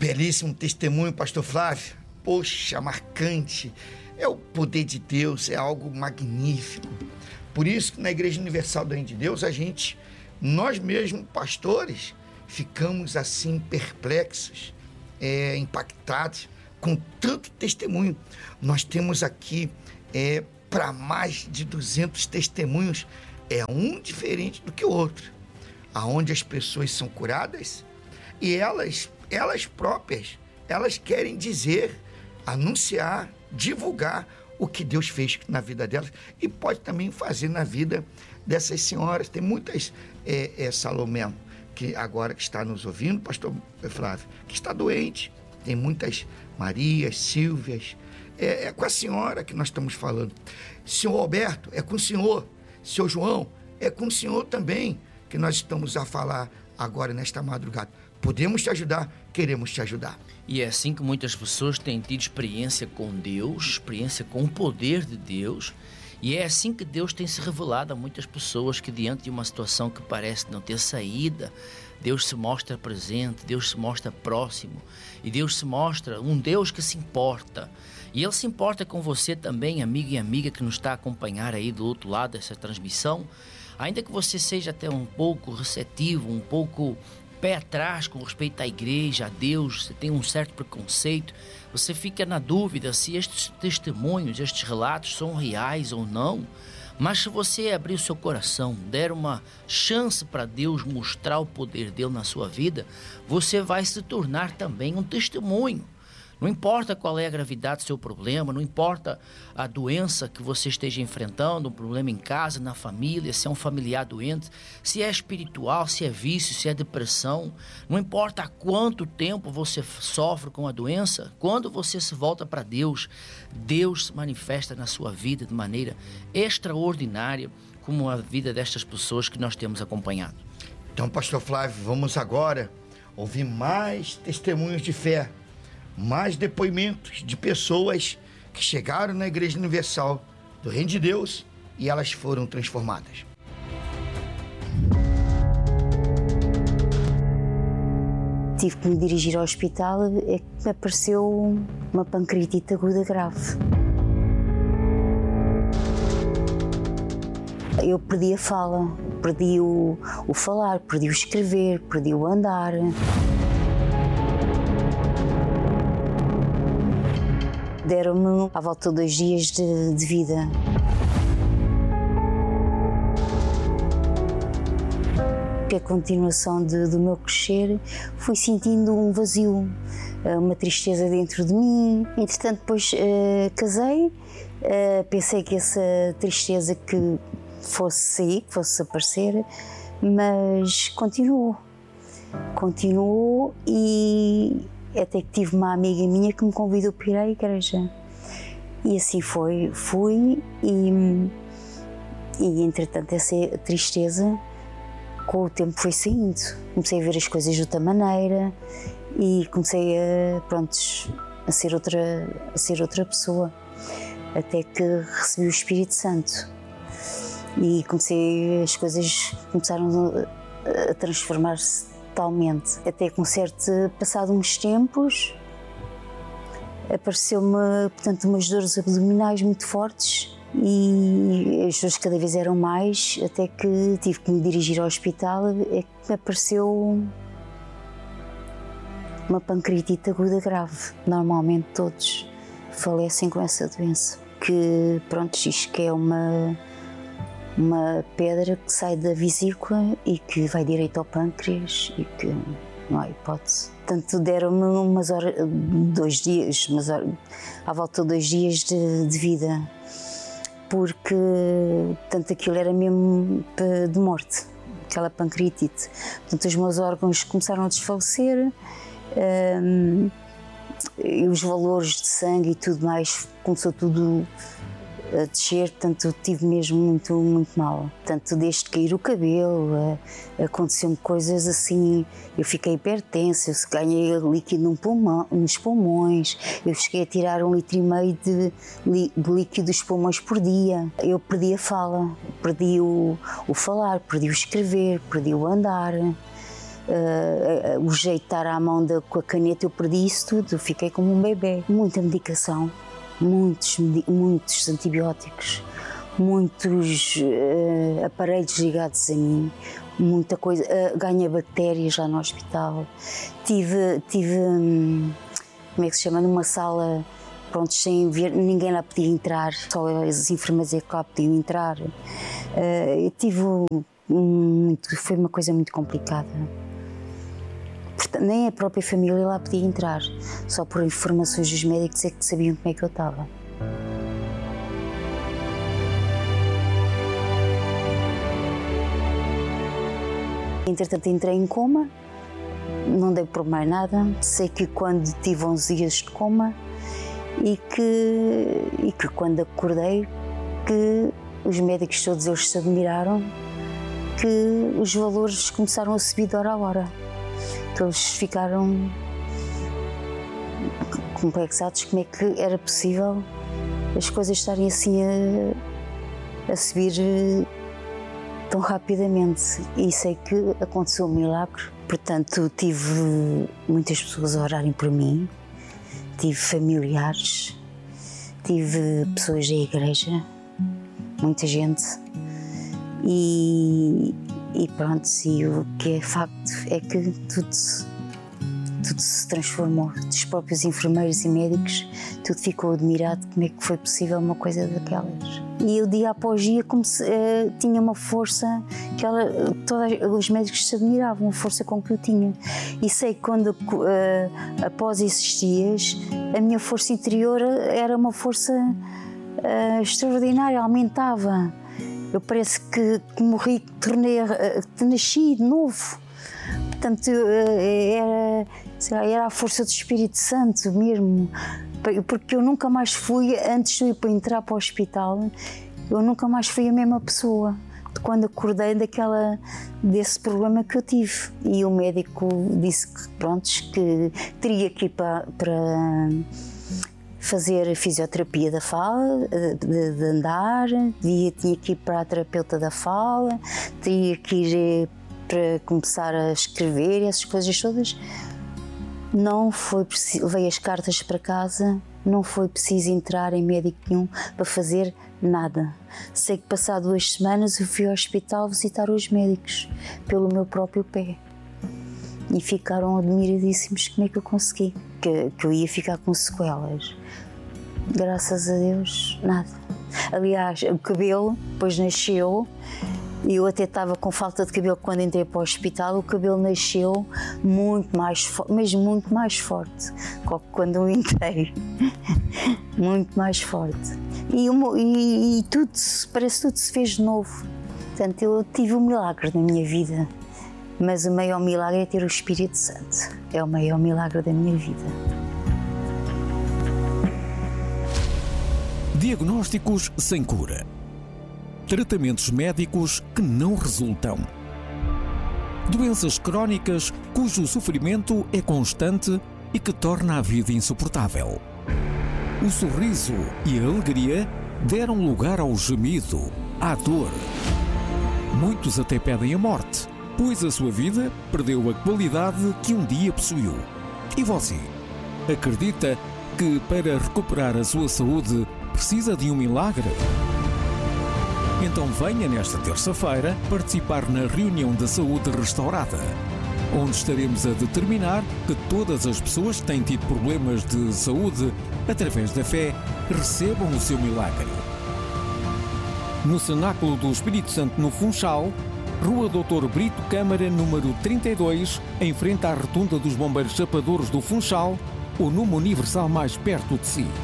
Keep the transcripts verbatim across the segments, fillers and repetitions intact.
Belíssimo testemunho, pastor Flávio. Poxa, marcante. É o poder de Deus, é algo magnífico. Por isso que na Igreja Universal do Reino de Deus, a gente, nós mesmos, pastores, ficamos assim perplexos, é, impactados com tanto testemunho. Nós temos aqui é, para mais de duzentos testemunhos, é um diferente do que o outro, aonde as pessoas são curadas e elas, elas próprias, elas querem dizer, anunciar, divulgar o que Deus fez na vida delas e pode também fazer na vida dessas senhoras. Tem muitas, é, é, Salomé, que agora que está nos ouvindo, pastor Flávio, que está doente. Tem muitas Marias, Silvias. É, é com a senhora que nós estamos falando. Senhor Alberto, é com o senhor. Senhor João, é com o senhor também que nós estamos a falar agora nesta madrugada. Podemos te ajudar, queremos te ajudar. E é assim que muitas pessoas têm tido experiência com Deus, experiência com o poder de Deus, e é assim que Deus tem se revelado a muitas pessoas que diante de uma situação que parece não ter saída, Deus se mostra presente, Deus se mostra próximo, e Deus se mostra um Deus que se importa. E Ele se importa com você também, amigo e amiga que nos está a acompanhar aí do outro lado dessa transmissão, ainda que você seja até um pouco receptivo, um pouco pé atrás com respeito à igreja, a Deus, você tem um certo preconceito, você fica na dúvida se estes testemunhos, estes relatos são reais ou não, mas se você abrir o seu coração, der uma chance para Deus mostrar o poder dele na sua vida, você vai se tornar também um testemunho. Não importa qual é a gravidade do seu problema, não importa a doença que você esteja enfrentando, um problema em casa, na família, se é um familiar doente, se é espiritual, se é vício, se é depressão, não importa há quanto tempo você sofre com a doença, quando você se volta para Deus, Deus se manifesta na sua vida de maneira extraordinária, como a vida destas pessoas que nós temos acompanhado. Então, pastor Flávio, vamos agora ouvir mais testemunhos de fé, mais depoimentos de pessoas que chegaram na Igreja Universal do Reino de Deus e elas foram transformadas. Tive que me dirigir ao hospital, é que me apareceu uma pancreatite aguda grave. Eu perdi a fala, perdi o, o falar, perdi o escrever, perdi o andar. Deram-me à volta de dois dias de, de vida. A continuação de, do meu crescer, fui sentindo um vazio, uma tristeza dentro de mim. Entretanto, depois uh, casei, uh, pensei que essa tristeza que fosse sair, que fosse desaparecer, mas continuou. Continuou e até que tive uma amiga minha que me convidou para ir à igreja. E assim foi, fui e, e entretanto essa tristeza com o tempo foi saindo. Comecei a ver as coisas de outra maneira e comecei a, pronto, a, ser outra, a ser outra pessoa. Até que recebi o Espírito Santo e comecei, as coisas começaram a, a transformar-se totalmente. Até com certo, passado uns tempos, apareceu-me, portanto, umas dores abdominais muito fortes e as dores cada vez eram mais, até que tive que me dirigir ao hospital, é que me apareceu uma pancreatite aguda grave. Normalmente todos falecem com essa doença, que, pronto, diz que é uma uma pedra que sai da vesícula e que vai direito ao pâncreas e que não há hipótese. Portanto, deram-me umas horas, dois dias, umas horas, à volta de dois dias de, de vida, porque tanto aquilo era mesmo de morte, aquela pancreatite. Portanto, os meus órgãos começaram a desfalecer, um, e os valores de sangue e tudo mais, começou tudo a descer, portanto tive mesmo muito, muito mal. Portanto, desde cair o cabelo, aconteceu-me coisas assim, eu fiquei hipertensa, eu ganhei líquido num pulmão, nos pulmões, eu cheguei a tirar um litro e meio de, de líquido dos pulmões por dia. Eu perdi a fala, perdi o, o falar, perdi o escrever, perdi o andar. uh, uh, o jeito de estar à mão de, com a caneta, eu perdi isso tudo, eu fiquei como um bebê. Muita medicação, muitos, muitos antibióticos, muitos uh, aparelhos ligados a mim, muita coisa, uh, ganhei bactérias lá no hospital, tive, tive um, como é que se chama, numa sala, pronto, sem ver, ninguém lá podia entrar, só as enfermeiras é que lá podiam entrar. Uh, eu tive um, foi uma coisa muito complicada. Portanto, nem a própria família lá podia entrar, só por informações dos médicos é que sabiam como é que eu estava. Entretanto, entrei em coma, não dei por mais nada. Sei que quando tive onze dias de coma e que, e que quando acordei, que os médicos todos eles se admiraram, que os valores começaram a subir de hora a hora. Que eles ficaram complexados como é que era possível as coisas estarem assim a, a subir tão rapidamente. E sei que aconteceu um milagre. Portanto, tive muitas pessoas a orarem por mim, tive familiares, tive pessoas da igreja, muita gente. E, e pronto, e o que é facto é que tudo, tudo se transformou. Os próprios enfermeiros e médicos, tudo ficou admirado como é que foi possível uma coisa daquelas. E eu dia após dia como se, uh, tinha uma força que ela, todos os médicos se admiravam, a força com que eu tinha. E sei que quando, uh, após esses dias, a minha força interior era uma força uh, extraordinária, aumentava. Eu parece que, que morri, que tornei, que nasci de novo. Portanto, era, sei lá, era a força do Espírito Santo mesmo. Porque eu nunca mais fui, antes de ir para entrar para o hospital, eu nunca mais fui a mesma pessoa. De quando acordei daquela, desse problema que eu tive. E o médico disse que, pronto, que teria que ir para... para fazer fisioterapia da fala, de, de andar, tinha que ir para a terapeuta da fala, tinha que ir para começar a escrever, essas coisas todas. Não foi preciso, levei as cartas para casa, não foi preciso entrar em médico nenhum para fazer nada. Sei que passado duas semanas eu fui ao hospital visitar os médicos, pelo meu próprio pé. E ficaram admiradíssimos como é que eu consegui, que, que eu ia ficar com sequelas. Graças a Deus, nada. Aliás, o cabelo depois nasceu, e eu até estava com falta de cabelo quando entrei para o hospital, o cabelo nasceu muito mais forte, mesmo muito mais forte, que quando eu entrei. Muito mais forte. E, e, e tudo, parece que tudo se fez de novo. Portanto, eu tive um milagre na minha vida. Mas o maior milagre é ter o Espírito Santo. É o maior milagre da minha vida. Diagnósticos sem cura. Tratamentos médicos que não resultam. Doenças crónicas cujo sofrimento é constante e que torna a vida insuportável. O sorriso e a alegria deram lugar ao gemido, à dor. Muitos até pedem a morte, pois a sua vida perdeu a qualidade que um dia possuiu. E você? Acredita que para recuperar a sua saúde precisa de um milagre? Então venha nesta terça-feira participar na reunião da saúde restaurada, onde estaremos a determinar que todas as pessoas que têm tido problemas de saúde, através da fé, recebam o seu milagre. No Cenáculo do Espírito Santo no Funchal, Rua doutor Brito Câmara, número trinta e dois, em frente à Rotunda dos Bombeiros Chapadores do Funchal, ou numa Universal mais perto de si.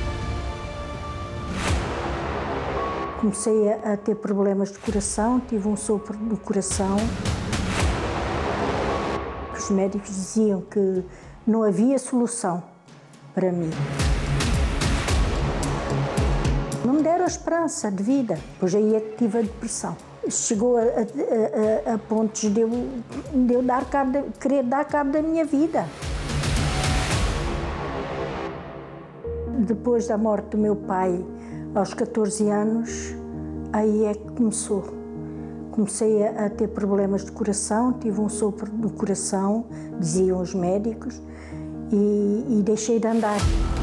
Comecei a ter problemas de coração, tive um sopro no coração. Os médicos diziam que não havia solução para mim. Não me deram esperança de vida, pois aí é que tive a depressão. Chegou a, a, a, a pontos de eu, de eu dar cabo de, querer dar cabo da minha vida. Depois da morte do meu pai, aos catorze anos, aí é que começou. comecei a, a ter problemas de coração, tive um sopro no coração, diziam os médicos, e, e deixei de andar.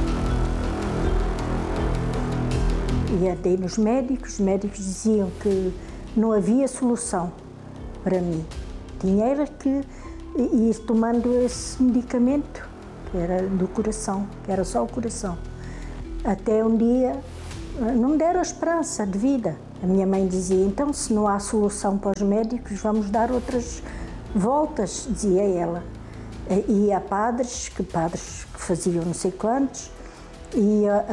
E andei nos médicos, os médicos diziam que não havia solução para mim. Tinha era que ir tomando esse medicamento, que era do coração, que era só o coração. Até um dia não me deram esperança de vida. A minha mãe dizia, então se não há solução para os médicos, vamos dar outras voltas, dizia ela. E há padres, que padres que faziam não sei quantos, e